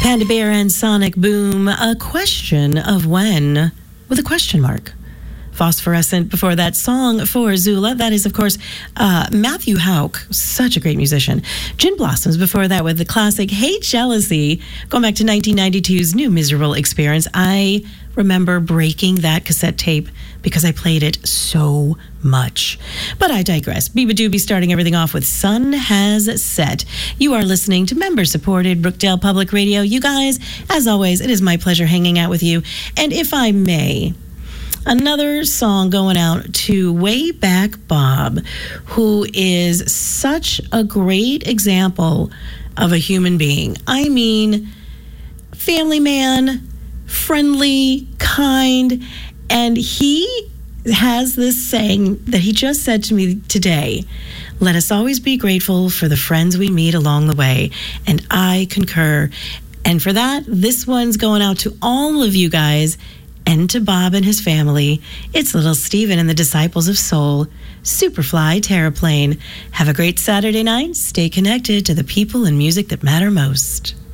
Panda Bear and Sonic Boom, A Question of When, with a question mark. Phosphorescent before that, Song for Zula. That is, of course, Matthew Houck, such a great musician. Gin Blossoms before that with the classic Hate Jealousy, going back to 1992's New Miserable Experience. I remember breaking that cassette tape because I played it so much. But I digress. Biba Doobie starting everything off with Sun Has Set. You are listening to member-supported Brookdale Public Radio. You guys, as always, it is my pleasure hanging out with you. And if I may, another song going out to Way Back Bob, who is such a great example of a human being. I mean, family man, friendly, kind, and he has this saying that he just said to me today: let us always be grateful for the friends we meet along the way. And I concur. And for that, this one's going out to all of you guys and to Bob and his family. It's little Steven and the Disciples of Soul, Superfly Terraplane. Have a great Saturday night. Stay connected to the people and music that matter most.